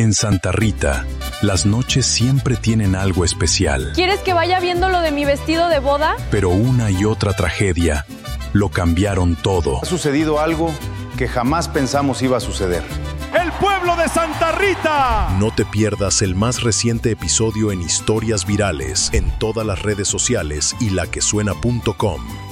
En Santa Rita, las noches siempre tienen algo especial. ¿Quieres que vaya viendo lo de mi vestido de boda? Pero una y otra tragedia lo cambiaron todo. Ha sucedido algo que jamás pensamos iba a suceder. ¡El pueblo de Santa Rita! No te pierdas el más reciente episodio en Historias Virales, en todas las redes sociales y laquesuena.com.